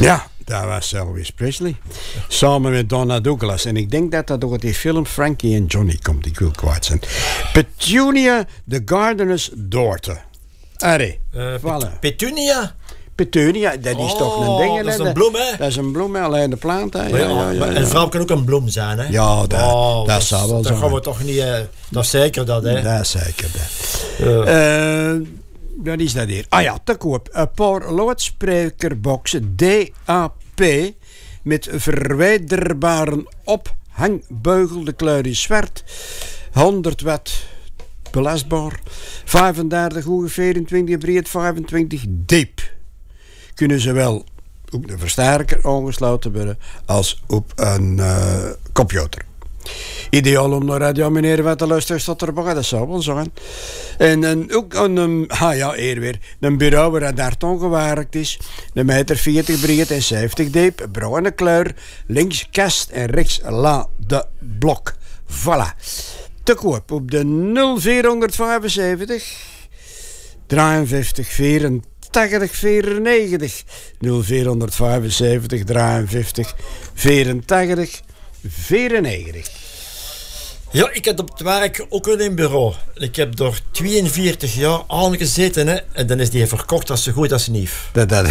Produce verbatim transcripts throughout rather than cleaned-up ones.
Ja, dat was Elvis Presley. Samen met Donna Douglas. En ik denk dat dat door die film Frankie en Johnny komt. Ik wil kwijt zijn. Petunia, the Gardener's Daughter. Allee, uh, voilà. Petunia? Petunia, dat is oh, toch een ding. Dat is een bloem, hè? Dat is een bloem, alleen de plant. Hè? Ja, ja, ja, ja, ja. Een vrouw kan ook een bloem zijn, hè? Ja, dat, oh, dat, dat zou wel dat zijn. gaan we toch niet... Uh, dat is zeker dat, hè? Dat is zeker dat. Ja. Uh, wat is dat hier? Ah ja, te koop. Een paar luidsprekerboxen D A P met verwijderbare ophangbeugel. De kleur is zwart. honderd watt belastbaar. vijfendertig hoog, vierentwintig breed, vijfentwintig diep. Kunnen zowel op de versterker aangesloten worden als op een uh, computer. Ideaal om naar Radio Meneer wat te luisteren staat erbij, dat zou wel zijn. En, en ook een, um, ah ja, eer weer, een bureau waar daar ton gewerkt is. Een meter veertig breed en zeventig diep, bruine kleur, links kast en rechts la de blok. Voilà. Te koop op de nul vierhonderdvijfenzeventig drieënvijftig vierentachtig vierennegentig nul vierhonderdvijfenzeventig drieënvijftig vierentachtig vierennegentig. Ja, ik heb op het werk ook wel een bureau. Ik heb door tweeënveertig jaar aan gezeten, hè, en dan is die verkocht als zo goed als nieuw. Dat dat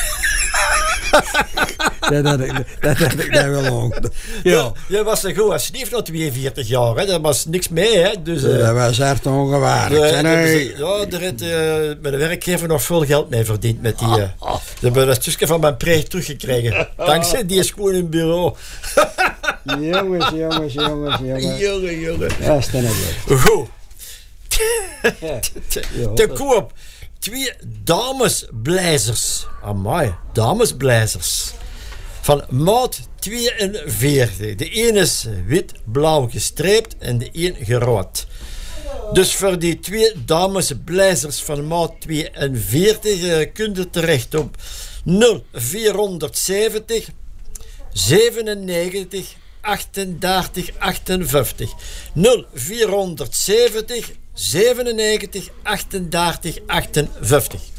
dat had ik dat had ik daar wel aan. Ja. Je was zo goed als nieuw na tweeënveertig jaar, hè. Dat was niks mee, hè. Dus, uh, dat was hard ongewaarlijk. Uh, nee. Ja, daar heeft uh, mijn werkgever nog veel geld mee verdiend met die. Uh, ze hebben dat stukje van mijn preek teruggekregen. Dankzij die is gewoon in bureau. Jongens, jongens, jongens, jongens. Jongen, jongen. Ja, is dat niet goed. Te koop. Twee damesblazers. Amai, damesblazers. Van maat tweeënveertig. De ene is wit-blauw gestreept en de een gerood. Dus voor die twee damesblazers van maat tweeënveertig uh, kun je terecht op nul vierhonderdzeventig zevenennegentig achtendertig achtenvijftig. nul vierhonderdzeventig zevenennegentig achtendertig achtenvijftig.